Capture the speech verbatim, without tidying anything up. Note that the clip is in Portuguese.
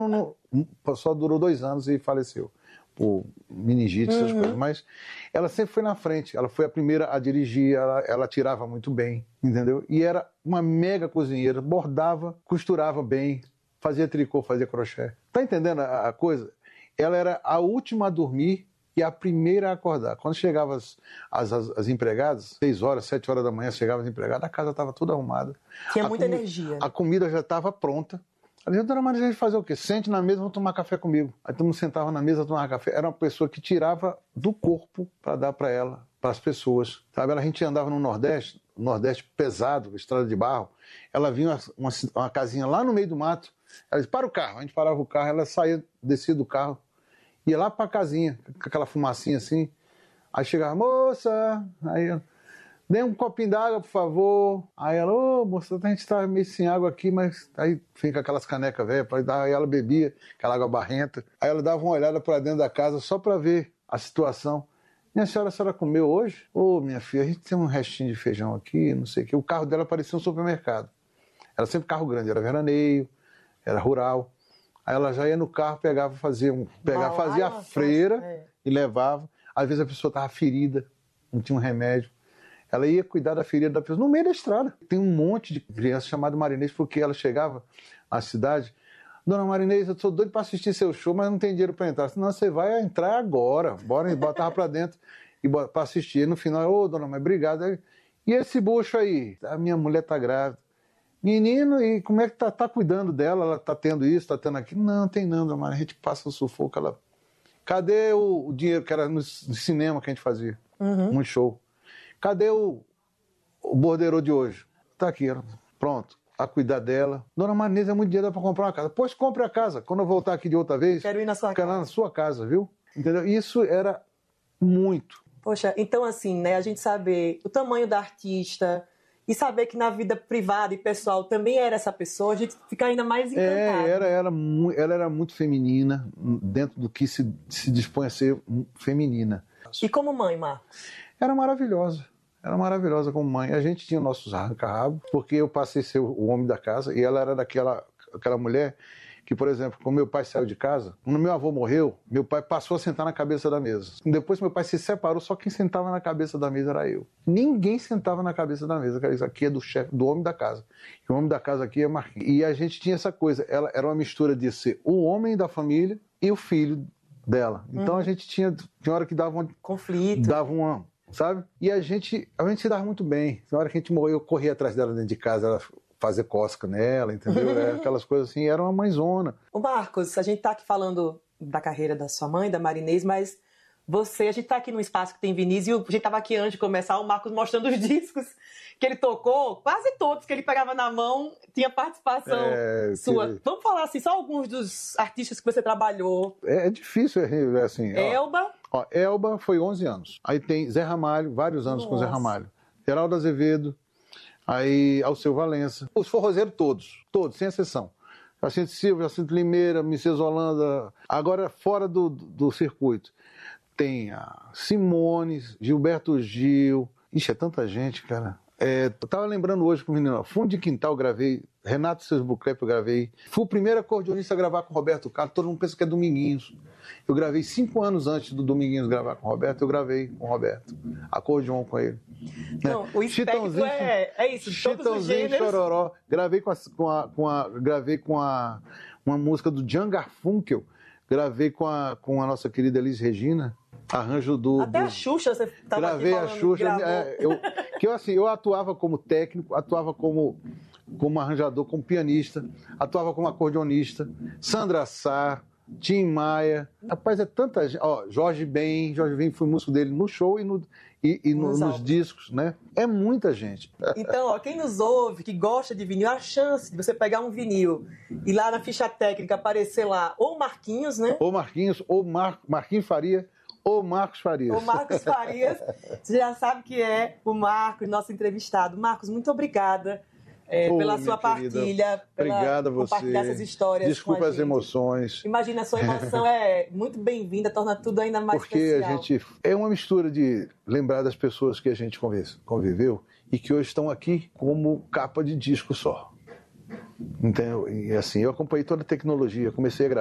Não, não, só durou dois anos e faleceu por meningite, essas uhum. coisas. Mas ela sempre foi na frente. Ela foi a primeira a dirigir, ela, ela tirava muito bem, entendeu? E era uma mega cozinheira, bordava, costurava bem, fazia tricô, fazia crochê. Tá entendendo a, a coisa? Ela era a última a dormir e a primeira a acordar. Quando chegavam as, as, as, as empregadas, seis horas, sete horas da manhã, chegavam as empregadas, a casa estava toda arrumada. Tinha a muita comi- energia. A comida já estava pronta. Ela dizia, dona Maria, a gente fazer o quê? Sente na mesa, vamos tomar café comigo. Aí todo mundo sentava na mesa, tomava café. Era uma pessoa que tirava do corpo para dar para ela, para as pessoas. Sabe? A gente andava no Nordeste, Nordeste pesado, estrada de barro. Ela vinha uma, uma, uma casinha lá no meio do mato. Ela disse, para o carro. A gente parava o carro, ela saía, descia do carro, ia lá para a casinha, com aquela fumacinha assim. Aí chegava, moça, aí ela, dê um copinho d'água, por favor. Aí ela, ô, moça, a gente tá meio sem água aqui, mas aí fica aquelas canecas velhas, aí ela bebia aquela água barrenta. Aí ela dava uma olhada para dentro da casa só para ver a situação. Minha senhora, a senhora comeu hoje? Ô, minha filha, a gente tem um restinho de feijão aqui, não sei o quê. O carro dela parecia um supermercado. Era sempre carro grande, era veraneio, era rural. Aí ela já ia no carro, pegava, fazia, um, pegava, fazia a freira é. e levava. Às vezes a pessoa estava ferida, não tinha um remédio. Ela ia cuidar da ferida da pessoa no meio da estrada. Tem um monte de criança chamada Marinês, porque ela chegava na cidade, dona Marinês, eu sou doido para assistir seu show, mas não tem dinheiro para entrar. Senão você vai entrar agora, bora, e botava para dentro e para assistir. E no final, ô, oh, dona Maria, obrigado. E esse bucho aí? A minha mulher tá grávida. Menino, e como é que tá, tá cuidando dela? Ela tá tendo isso, tá tendo aquilo? Não, tem não, dona Maria, a gente passa o sufoco. Ela... Cadê o, o dinheiro que era no, no cinema que a gente fazia? Uhum. Um show. Cadê o, o borderô de hoje? Tá aqui, pronto, a cuidar dela. Dona Marinês, é muito dinheiro para comprar uma casa. Pois compre a casa. Quando eu voltar aqui de outra vez, quero ir na sua quero casa. Ir na sua casa, viu? Entendeu? Isso era muito. Poxa, então assim, né, a gente saber o tamanho da artista e saber que na vida privada e pessoal também era essa pessoa, a gente fica ainda mais encantado. É, era, era, ela era muito feminina, dentro do que se, se dispõe a ser feminina. E como mãe, Marcos? Era maravilhosa. Era maravilhosa como mãe. A gente tinha nossos arranca-rabos, porque eu passei a ser o homem da casa e ela era daquela aquela mulher que, por exemplo, quando meu pai saiu de casa, quando meu avô morreu, meu pai passou a sentar na cabeça da mesa. Depois que meu pai se separou, só quem sentava na cabeça da mesa era eu. Ninguém sentava na cabeça da mesa. Isso aqui é do chefe, do homem da casa. E o homem da casa aqui é Marquinhos. E a gente tinha essa coisa. Ela era uma mistura de ser o homem da família e o filho dela. Então uhum. a gente tinha, tinha hora que dava um conflito. Dava uma... sabe? E a gente, a gente se dava muito bem. Na hora que a gente morreu, eu corria atrás dela dentro de casa, ela fazia cosca nela, entendeu? É, aquelas coisas assim, era uma mãezona. Ô Marcos, a gente tá aqui falando da carreira da sua mãe, da Marinês, mas você, a gente tá aqui num espaço que tem Vinícius, e a gente tava aqui antes de começar, o Marcos mostrando os discos que ele tocou, quase todos que ele pegava na mão, tinha participação é, sua. Que... Vamos falar assim, só alguns dos artistas que você trabalhou. É, é difícil, é, assim... Elba... Ó, Elba foi onze anos. Aí tem Zé Ramalho, vários anos Nossa. com Zé Ramalho. Geraldo Azevedo, aí Alceu Valença. Os forrozeiros todos, todos, sem exceção. Jacinto Silva, Jacinto Limeira, Mises Holanda. Agora, fora do, do circuito, tem a Simone, Gilberto Gil. Ixi, é tanta gente, cara. É, eu tava lembrando hoje com o menino, Fundo de Quintal eu gravei, Renato Seus Bucrep eu gravei. Fui o primeiro acordeonista a gravar com o Roberto Carlos, todo mundo pensa que é Dominguinhos. Eu gravei cinco anos antes do Dominguinhos gravar com o Roberto, eu gravei com o Roberto, acordeon com ele. Não, o espectro é, é isso, Chitãozinho e Chororó. Gravei com a, com a, com a, gravei com a, uma música do Djan Garfunkel, gravei com a, com a nossa querida Elis Regina. Arranjo do... Até do... a Xuxa você estava Gravei a Xuxa. É, eu, que eu, assim, eu atuava como técnico, atuava como, como arranjador, como pianista, atuava como acordeonista. Sandra Sá, Tim Maia. Rapaz, é tanta gente. Ó, Jorge Ben, Jorge Ben, fui músico dele no show e, no, e, e no, nos discos, né? É muita gente. Então, ó, quem nos ouve, que gosta de vinil, a chance de você pegar um vinil e lá na ficha técnica aparecer lá ou Marquinhos, né? Ou Marquinhos, ou Mar, Marquinhos Faria. Ou Marcos Farias. O Marcos Farias, você já sabe que é o Marcos, nosso entrevistado. Marcos, muito obrigada é, oh, pela sua partilha, Obrigada pela a você. compartilhar essas histórias. Desculpa as emoções. Imagina, a sua emoção é muito bem-vinda, torna tudo ainda mais Porque especial. Porque a gente é uma mistura de lembrar das pessoas que a gente conviveu e que hoje estão aqui como capa de disco só. Entendeu? E assim, eu acompanhei toda a tecnologia, comecei a gravar